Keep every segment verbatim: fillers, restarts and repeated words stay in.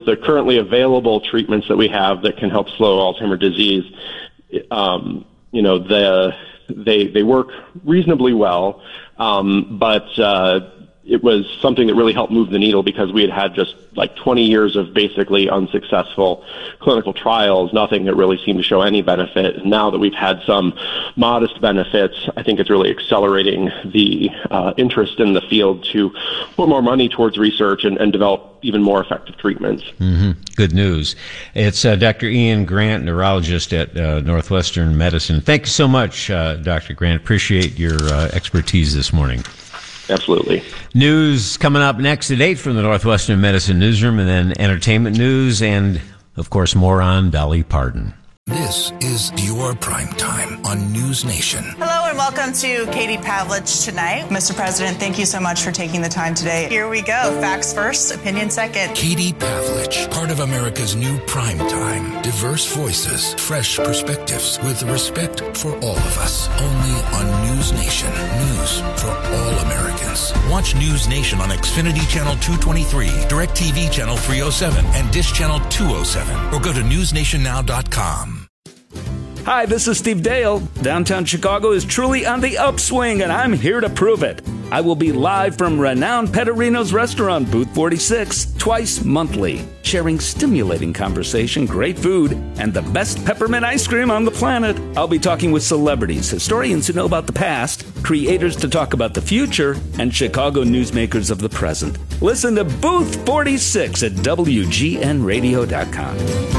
the currently available treatments that we have that can help slow Alzheimer's disease, um, you know, the, they they work reasonably well, um, but uh, it was something that really helped move the needle because we had had just like twenty years of basically unsuccessful clinical trials, nothing that really seemed to show any benefit. And now that we've had some modest benefits, I think it's really accelerating the uh, interest in the field to put more money towards research and, and develop even more effective treatments. Mm-hmm. Good news. It's uh, Doctor Ian Grant, neurologist at uh, Northwestern Medicine. Thank you so much, uh, Doctor Grant. Appreciate your uh, expertise this morning. Absolutely. News coming up next at eight from the Northwestern Medicine Newsroom, and then entertainment news, and, of course, more on Dolly Parton. This is your prime time on News Nation. Hello and welcome to Katie Pavlich tonight. Mister President, thank you so much for taking the time today. Here we go. Facts first, opinion second. Katie Pavlich, part of America's new prime time. Diverse voices, fresh perspectives, with respect for all of us. Only on News Nation. News for all Americans. Watch News Nation on Xfinity Channel two twenty-three, DirecTV Channel three oh seven, and Dish Channel two oh seven. Or go to news nation now dot com. Hi, this is Steve Dale. Downtown Chicago is truly on the upswing, and I'm here to prove it. I will be live from renowned Petterino's restaurant, Booth forty-six, twice monthly, sharing stimulating conversation, great food, and the best peppermint ice cream on the planet. I'll be talking with celebrities, historians who know about the past, creators to talk about the future, and Chicago newsmakers of the present. Listen to Booth forty-six at W G N radio dot com.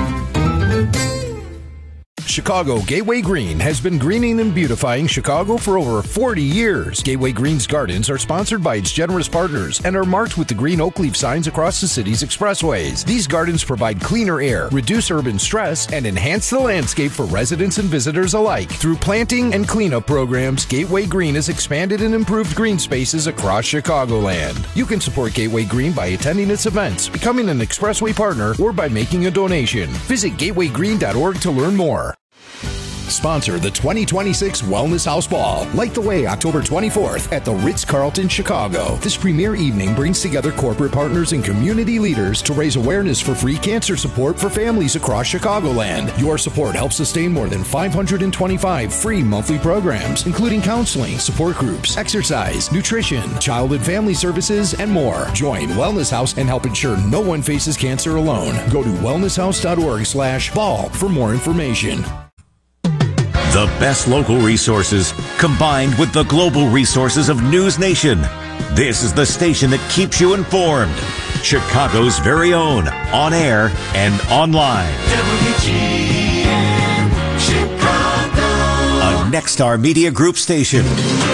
Chicago Gateway Green has been greening and beautifying Chicago for over forty years. Gateway Green's gardens are sponsored by its generous partners and are marked with the green oak leaf signs across the city's expressways. These gardens provide cleaner air, reduce urban stress, and enhance the landscape for residents and visitors alike. Through planting and cleanup programs, Gateway Green has expanded and improved green spaces across Chicagoland. You can support Gateway Green by attending its events, becoming an expressway partner, or by making a donation. Visit gateway green dot org to learn more. Sponsor the twenty twenty-six Wellness House Ball. Light the way October twenty-fourth at the Ritz-Carlton, Chicago. This premier evening brings together corporate partners and community leaders to raise awareness for free cancer support for families across Chicagoland. Your support helps sustain more than five hundred twenty-five free monthly programs, including counseling, support groups, exercise, nutrition, child and family services, and more. Join Wellness House and help ensure no one faces cancer alone. Go to wellness house dot org slash ball for more information. The best local resources combined with the global resources of News Nation. This is the station that keeps you informed. Chicago's very own, on air and online. W G N Chicago. A Nexstar Media Group station.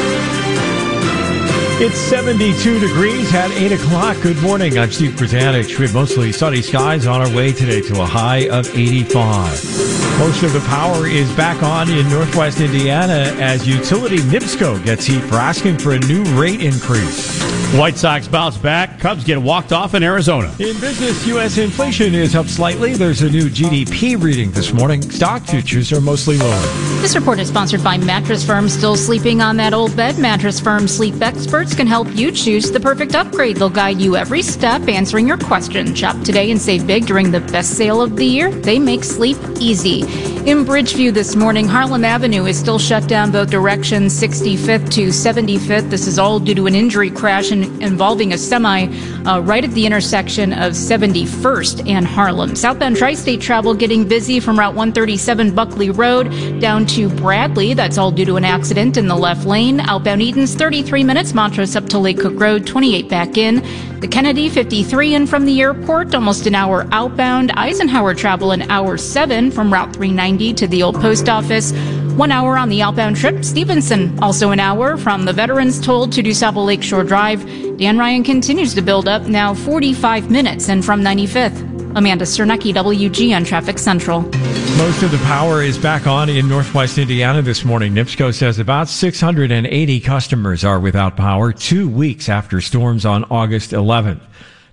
It's seventy-two degrees at eight o'clock. Good morning. I'm Steve Krasanich with mostly sunny skies on our way today to a high of eighty-five. Most of the power is back on in Northwest Indiana as utility NIPSCO gets heat for asking for a new rate increase. White Sox bounce back. Cubs get walked off in Arizona. In business, U S inflation is up slightly. There's a new G D P reading this morning. Stock futures are mostly lower. This report is sponsored by Mattress Firm. Still sleeping on that old bed? Mattress Firm sleep experts can help you choose the perfect upgrade. They'll guide you every step, answering your question. Shop today and save big during the best sale of the year. They make sleep easy. In Bridgeview this morning, Harlem Avenue is still shut down both directions, sixty-fifth to seventy-fifth. This is all due to an injury crash in, involving a semi uh, right at the intersection of seventy-first and Harlem. Southbound Tri-State travel getting busy from Route one thirty-seven Buckley Road down to Bradley. That's all due to an accident in the left lane. Outbound Eaton's thirty-three minutes. Montrose up to Lake Cook Road, twenty-eight back in. The Kennedy, fifty-three in from the airport, almost an hour outbound. Eisenhower travel an hour seven from Route three ninety to the old post office. One hour on the outbound trip. Stevenson, also an hour from the Veterans Toll to DuSable Lakeshore Drive. Dan Ryan continues to build up, now forty-five minutes, and from ninety-fifth. Amanda Cernecki, W G N Traffic Central. Most of the power is back on in Northwest Indiana this morning. NIPSCO says about six hundred eighty customers are without power two weeks after storms on August eleventh.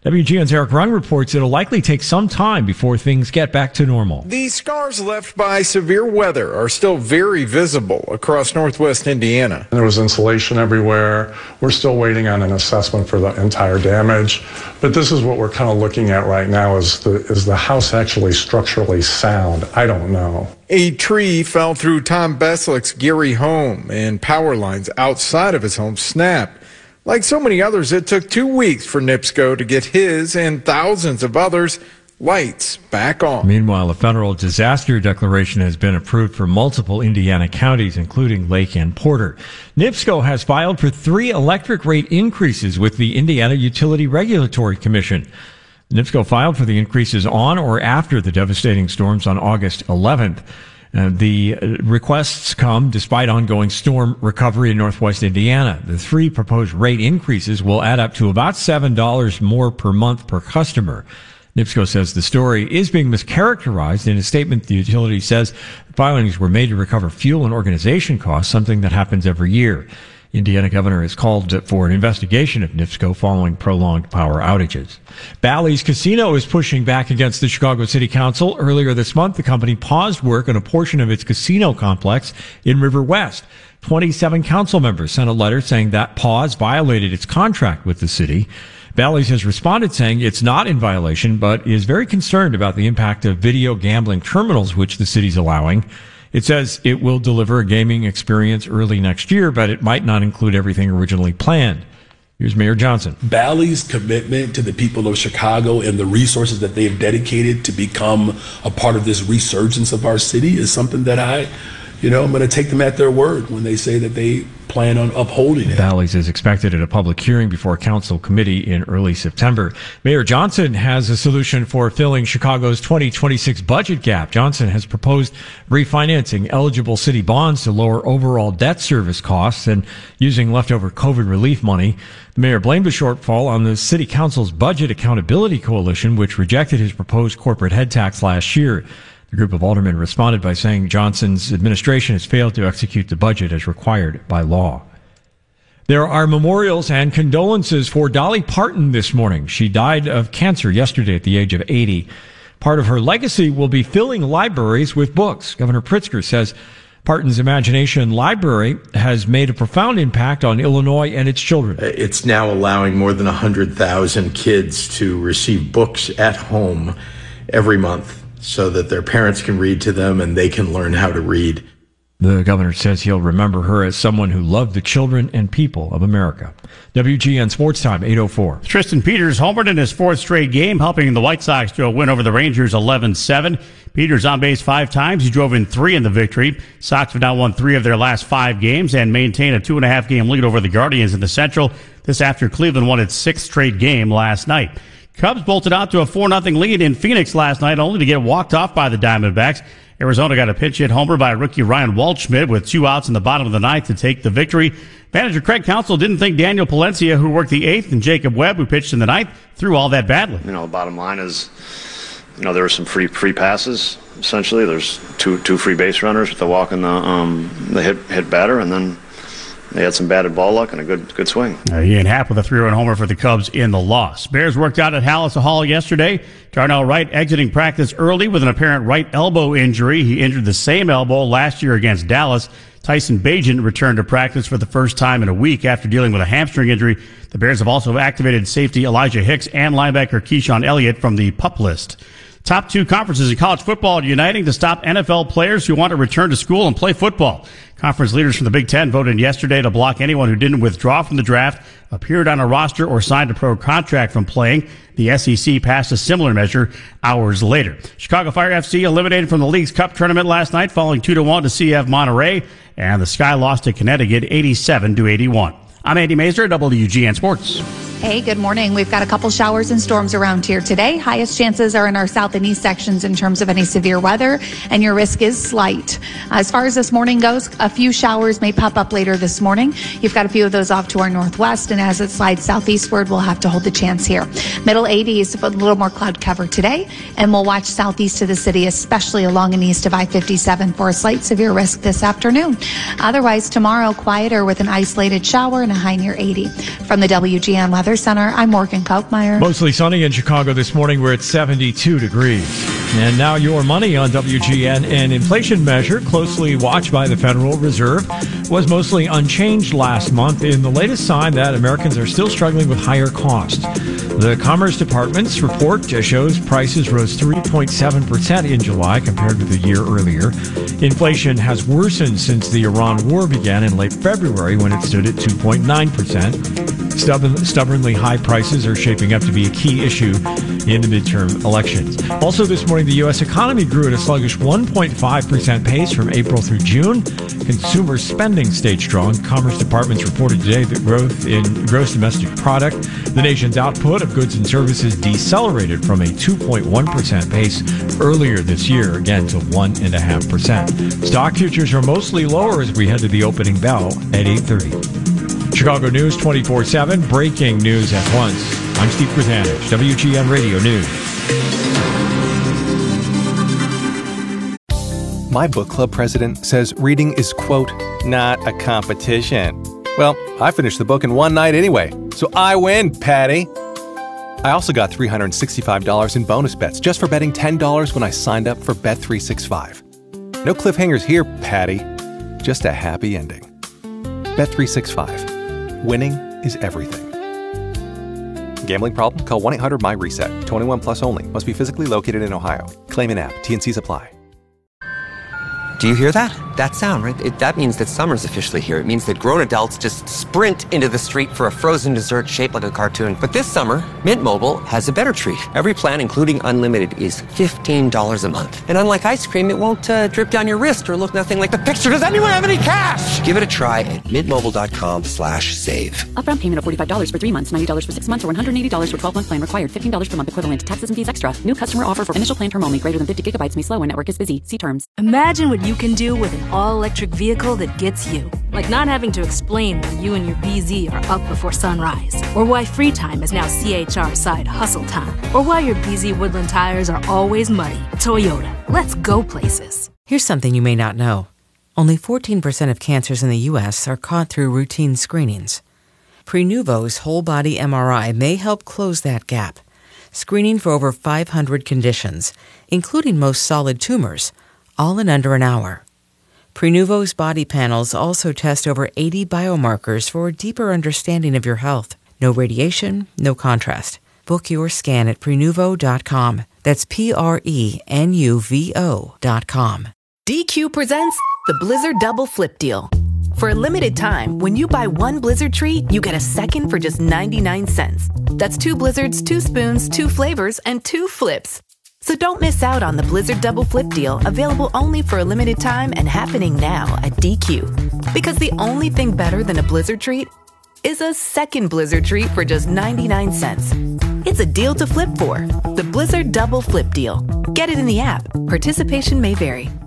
W G N's Eric Rung reports it'll likely take some time before things get back to normal. The scars left by severe weather are still very visible across northwest Indiana. There was insulation everywhere. We're still waiting on an assessment for the entire damage. But this is what we're kind of looking at right now. Is the, is the house actually structurally sound? I don't know. A tree fell through Tom Beslick's Geary home, and power lines outside of his home snapped. Like so many others, it took two weeks for NIPSCO to get his and thousands of others' lights back on. Meanwhile, a federal disaster declaration has been approved for multiple Indiana counties, including Lake and Porter. NIPSCO has filed for three electric rate increases with the Indiana Utility Regulatory Commission. NIPSCO filed for the increases on or after the devastating storms on August eleventh. Uh, the requests come despite ongoing storm recovery in northwest Indiana. The three proposed rate increases will add up to about seven dollars more per month per customer. NIPSCO says the story is being mischaracterized. In a statement, the utility says filings were made to recover fuel and organization costs, something that happens every year. Indiana governor has called for an investigation of NIPSCO following prolonged power outages. Bally's Casino is pushing back against the Chicago City Council. Earlier this month, the company paused work on a portion of its casino complex in River West. twenty-seven council members sent a letter saying that pause violated its contract with the city. Bally's has responded saying it's not in violation, but is very concerned about the impact of video gambling terminals, which the city's allowing. It says it will deliver a gaming experience early next year, but it might not include everything originally planned. Here's Mayor Johnson. Bally's commitment to the people of Chicago and the resources that they've dedicated to become a part of this resurgence of our city is something that I, you know, I'm going to take them at their word when they say that they plan on upholding it. Bally's is expected at a public hearing before a council committee in early September. Mayor Johnson has a solution for filling Chicago's twenty twenty-six budget gap. Johnson has proposed refinancing eligible city bonds to lower overall debt service costs and using leftover COVID relief money. The mayor blamed the shortfall on the city council's Budget Accountability Coalition, which rejected his proposed corporate head tax last year. The group of aldermen responded by saying Johnson's administration has failed to execute the budget as required by law. There are memorials and condolences for Dolly Parton this morning. She died of cancer yesterday at the age of eighty. Part of her legacy will be filling libraries with books. Governor Pritzker says Parton's Imagination Library has made a profound impact on Illinois and its children. It's now allowing more than one hundred thousand kids to receive books at home every month, so that their parents can read to them and they can learn how to read. The governor says he'll remember her as someone who loved the children and people of America. W G N Sports Time, eight oh four. Tristan Peters homered in his fourth straight game, helping the White Sox to a win over the Rangers eleven seven. Peters on base five times. He drove in three in the victory. Sox have now won three of their last five games and maintain a two and a half game lead over the Guardians in the Central. This after Cleveland won its sixth straight game last night. Cubs bolted out to a four nothing lead in Phoenix last night, only to get walked off by the Diamondbacks. Arizona got a pinch hit homer by rookie Ryan Waldschmidt with two outs in the bottom of the ninth to take the victory. Manager Craig Counsell didn't think Daniel Palencia, who worked the eighth, and Jacob Webb, who pitched in the ninth, threw all that badly. You know, the bottom line is, you know, there were some free free passes. Essentially, there's two two free base runners with the walk and the um the hit hit batter, and then they had some batted ball luck and a good good swing. Uh, Ian Happ with a three-run homer for the Cubs in the loss. Bears worked out at Hallis Hall yesterday. Darnell Wright exiting practice early with an apparent right elbow injury. He injured the same elbow last year against Dallas. Tyson Bagent returned to practice for the first time in a week after dealing with a hamstring injury. The Bears have also activated safety Elijah Hicks and linebacker Keyshawn Elliott from the PUP list. Top two conferences in college football are uniting to stop N F L players who want to return to school and play football. Conference leaders from the Big Ten voted yesterday to block anyone who didn't withdraw from the draft, appeared on a roster, or signed a pro contract from playing. The S E C passed a similar measure hours later. Chicago Fire F C eliminated from the League's Cup tournament last night, falling two to one to C F Monterey, and the Sky lost to Connecticut eighty-seven to eighty-one. I'm Andy Mazer, W G N Sports. Hey, good morning. We've got a couple showers and storms around here today. Highest chances are in our south and east sections in terms of any severe weather, and your risk is slight. As far as this morning goes, a few showers may pop up later this morning. You've got a few of those off to our northwest, and as it slides southeastward, we'll have to hold the chance here. Middle eighties, but a little more cloud cover today, and we'll watch southeast of the city, especially along and east of I fifty-seven for a slight severe risk this afternoon. Otherwise, tomorrow, quieter with an isolated shower and a high near eighty. From the W G N Weather Weather Center, I'm Morgan Kalkmeyer. Mostly sunny in Chicago this morning. We're at seventy-two degrees. And now your money on W G N. An inflation measure closely watched by the Federal Reserve was mostly unchanged last month in the latest sign that Americans are still struggling with higher costs. The Commerce Department's report shows prices rose three point seven percent in July compared with a year earlier. Inflation has worsened since the Iran war began in late February when it stood at two point nine percent. Stubborn, stubbornly high prices are shaping up to be a key issue in the midterm elections. Also this morning, the U S economy grew at a sluggish one point five percent pace from April through June. Consumer spending stayed strong. Commerce Department's reported today that growth in gross domestic product, the nation's output of goods and services, decelerated from a two point one percent pace earlier this year, again to one point five percent. Stock futures are mostly lower as we head to the opening bell at eight thirty. Chicago News twenty-four seven, breaking news at once. I'm Steve Krzanich, W G N Radio News. My book club president says reading is, quote, not a competition. Well, I finished the book in one night anyway, so I win, Patty. I also got three hundred sixty-five dollars in bonus bets just for betting ten dollars when I signed up for Bet three sixty-five. No cliffhangers here, Patty. Just a happy ending. Bet three sixty-five. Winning is everything. Gambling problem? Call one eight hundred M Y reset. twenty-one plus only. Must be physically located in Ohio. Claim in app. T N Cs apply. Do you hear that? That sound, right? It, that means that summer's officially here. It means that grown adults just sprint into the street for a frozen dessert shaped like a cartoon. But this summer, Mint Mobile has a better treat. Every plan, including unlimited, is fifteen dollars a month. And unlike ice cream, it won't uh, drip down your wrist or look nothing like the picture. Does anyone have any cash? Give it a try at mintmobile.com slash save. Upfront payment of forty-five dollars for three months, ninety dollars for six months, or one hundred eighty dollars for twelve-month plan required. fifteen dollars per month equivalent. Taxes and fees extra. New customer offer for initial plan term only. Greater than fifty gigabytes may slow when network is busy. See terms. Imagine what you can do with an all-electric vehicle that gets you. Like not having to explain why you and your B Z are up before sunrise. Or why free time is now C H R side hustle time. Or why your B Z Woodland tires are always muddy. Toyota. Let's go places. Here's something you may not know. Only fourteen percent of cancers in the U S are caught through routine screenings. Prenuvo's whole-body M R I may help close that gap. Screening for over five hundred conditions, including most solid tumors, all in under an hour. Prenuvo's body panels also test over eighty biomarkers for a deeper understanding of your health. No radiation, no contrast. Book your scan at Prenuvo dot com. That's P R E N U V O dot com. D Q presents the Blizzard Double Flip Deal. For a limited time, when you buy one Blizzard treat, you get a second for just ninety-nine cents. That's two Blizzards, two spoons, two flavors, and two flips. So don't miss out on the Blizzard Double Flip Deal, available only for a limited time and happening now at D Q. Because the only thing better than a Blizzard treat is a second Blizzard treat for just ninety-nine cents. It's a deal to flip for. The Blizzard Double Flip Deal. Get it in the app. Participation may vary.